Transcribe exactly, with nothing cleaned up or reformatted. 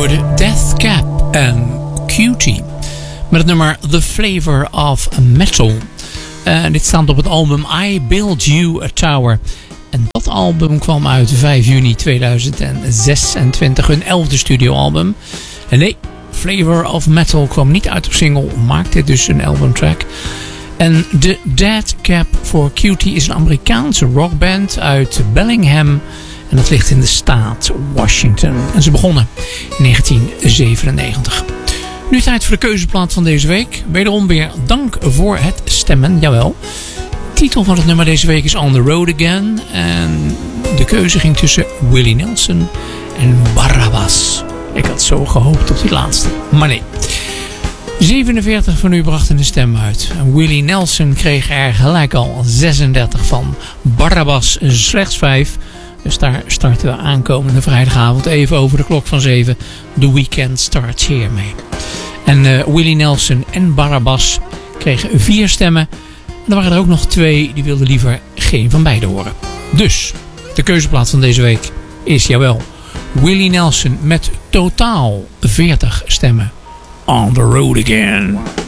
hoorde Death Cab en Cutie met het nummer The Flavor of Metal. Uh, dit staat op het album I Build You a Tower. En dat album kwam uit vijf juni tweeduizend zesentwintig, hun elfde studioalbum. En nee, Flavor of Metal kwam niet uit op single, maakte dus een albumtrack. En de Death Cab for Cutie is een Amerikaanse rockband uit Bellingham. En dat ligt in de staat Washington. En ze begonnen in negentien zevenennegentig. Nu tijd voor de keuzeplaat van deze week. Wederom weer dank voor het stemmen, jawel. De titel van het nummer deze week is On the Road Again. En de keuze ging tussen Willie Nelson en Barabbas. Ik had zo gehoopt op die laatste, maar nee. zevenenveertig van u brachten de stem uit. Willie Nelson kreeg er gelijk al zesendertig van. Barabbas slechts vijf. Dus daar starten we aankomende vrijdagavond even over de klok van zeven. The Weekend Starts Here mee. En uh, Willie Nelson en Barabbas kregen vier stemmen. En er waren er ook nog twee die wilden liever geen van beide horen. Dus de keuzeplaats van deze week is, jawel, Willie Nelson met totaal veertig stemmen. On the Road Again.